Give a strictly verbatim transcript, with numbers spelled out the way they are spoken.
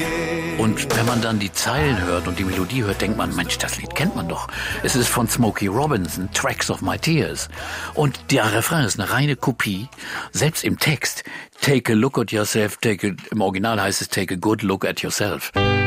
Und wenn man dann die Zeilen hört und die Melodie hört, denkt man, Mensch, das Lied kennt man doch. Es ist von Smokey Robinson, Tracks of My Tears. Und der Refrain ist eine reine Kopie, selbst im Text. Take a look at yourself, take a, im Original heißt es Take a good look at yourself.